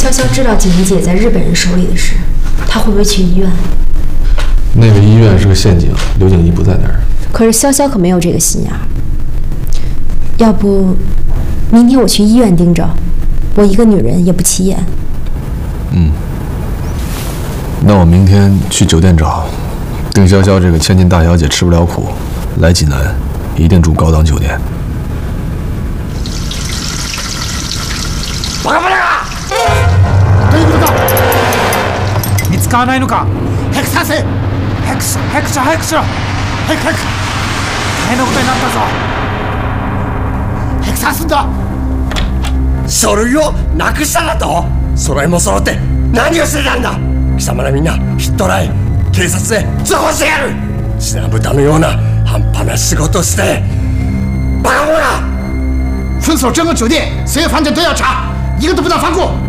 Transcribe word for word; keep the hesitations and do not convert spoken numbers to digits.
潇潇知道锦怡姐在日本人手里的事，她会不会去医院？ 那个医院是个陷阱，刘景怡不在那儿。 可是潇潇可没有这个心眼儿。要不，明天我去医院盯着，我一个女人也不起眼。 嗯。那我明天去酒店找丁潇潇这个千金大小姐，吃不了苦，来济南一定住高档酒店。 バカバカ！どういうことか？見つからないのか？早く探せ！早くし、早くしろ、早くしろ！早く早く！大変なことになったぞ！早く探すんだ！書類をなくしただと？揃いも揃って何をしてたんだ？貴様らみんなヒットライン警察で通報してやる！品豚のような半端な仕事してバカ者！封锁整个酒店，所有房间都要查，一个都不能放过。